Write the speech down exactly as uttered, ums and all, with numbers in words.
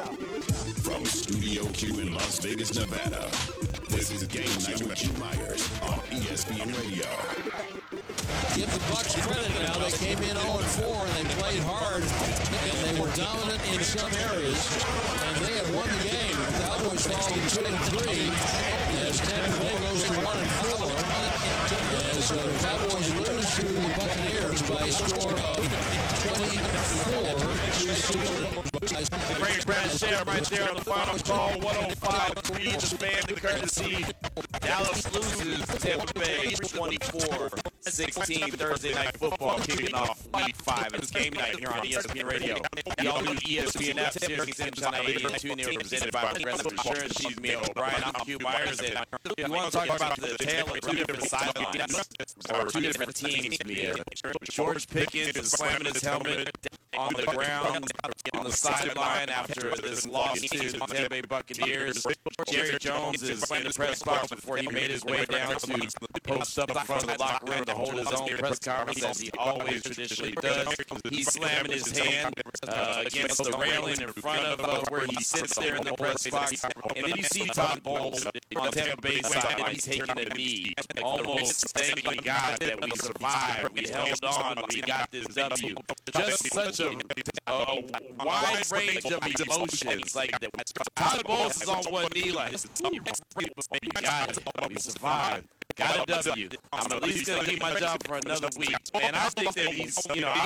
From Studio Q in Las Vegas, Nevada, this is Game Night with G Myers on E S P N Radio. Give the Bucks credit now. They came in oh and four and they played hard and they were dominant in some areas and they have won the game. The Cowboys fall to two and three as Tampa Bay goes to one and four as uh, the Cowboys lose to the Buccaneers by a score of twenty-four to six. Great Brad Share right there on the final call. one oh five three the fan the courtesy. Dallas loses to Tampa Bay twenty-four sixteen. Thursday Night Football kicking off week five. It's game night here on E S P N Radio. The all-new E S P N app, Sirius X M Channel eighty and two, near presented by Progressive Insurance. She's me, O'Brien. I'm Q Myers. And we want to talk about the tale of two different sidelines or two different teams here. George Pickens is slamming his helmet on the ground on the sideline after this loss to the Tampa Bay Buccaneers. Jerry Jones is in the press box before he made his way down to post up in front of the locker room to hold his own press conference as he always traditionally does. He's slamming his hand uh, against the railing in front of uh, where he sits there in the press box. And then you see Todd Bowles on Tampa Bay's side, and he's taking a knee, almost thanking God that we survived, we held on, we got this W. Just such a, a wide range of emotions. Like Todd Bowles is on one knee, like, we got it, we survived. Got a W. I'm at least going to keep my job for another week. And I think that he's, you know,